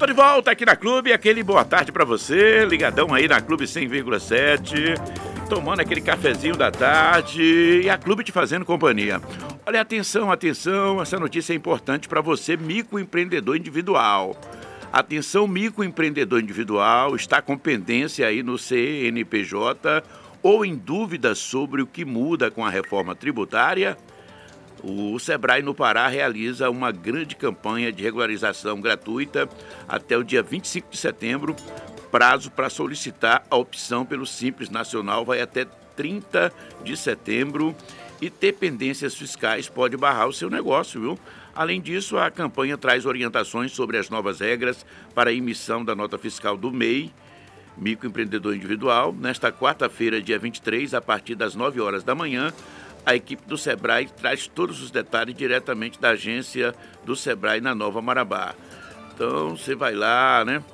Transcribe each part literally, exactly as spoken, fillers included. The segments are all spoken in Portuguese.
tô de volta aqui na Clube, aquele boa tarde pra você, ligadão aí na Clube cem vírgula sete, tomando aquele cafezinho da tarde e a Clube te fazendo companhia. Olha, atenção, atenção, essa notícia é importante pra você, microempreendedor individual. Atenção, microempreendedor individual, está com pendência aí no C N P J ou em dúvida sobre o que muda com a reforma tributária? O Sebrae no Pará realiza uma grande campanha de regularização gratuita até o dia vinte e cinco de setembro. Prazo para solicitar a opção pelo Simples Nacional vai até trinta de setembro e ter pendências fiscais pode barrar o seu negócio, viu? Além disso, a campanha traz orientações sobre as novas regras para a emissão da nota fiscal do M E I, microempreendedor individual. Nesta quarta-feira, dia vinte e três, a partir das nove horas da manhã, a equipe do Sebrae traz todos os detalhes diretamente da agência do Sebrae na Nova Marabá. Então, você vai lá, né,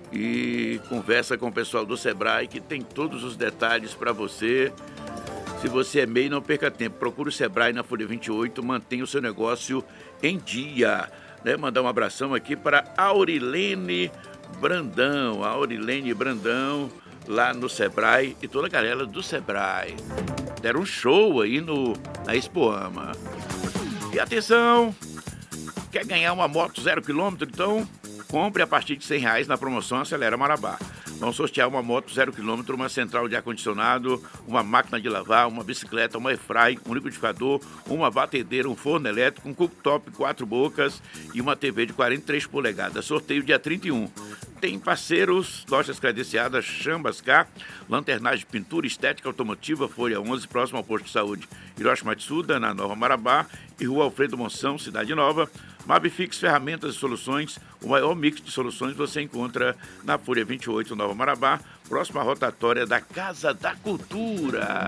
e conversa com o pessoal do Sebrae que tem todos os detalhes para você. Se você é M E I, não perca tempo. Procure o Sebrae na Folha vinte e oito, mantenha o seu negócio em dia. Né? Mandar um abração aqui para Aurilene Brandão, a Aurilene Brandão, lá no Sebrae, e toda a galera do Sebrae. Deram um show aí no, na Expoama. E atenção, quer ganhar uma moto zero quilômetro? Então, compre a partir de cem reais na promoção Acelera Marabá. Vamos sortear uma moto zero quilômetro, uma central de ar-condicionado, uma máquina de lavar, uma bicicleta, uma airfry, um liquidificador, uma batedeira, um forno elétrico, um cooktop quatro bocas e uma T V de quarenta e três polegadas. Sorteio dia trinta e um. Tem parceiros, lojas credenciadas, Chambas Car, lanternagem de pintura, estética automotiva, Folha onze, próximo ao posto de saúde Hiroshi Matsuda, na Nova Marabá, e Rua Alfredo Monção, Cidade Nova. Mabifix Ferramentas e Soluções, o maior mix de soluções você encontra na Folha vinte e oito, Nova Marabá, próxima rotatória da Casa da Cultura.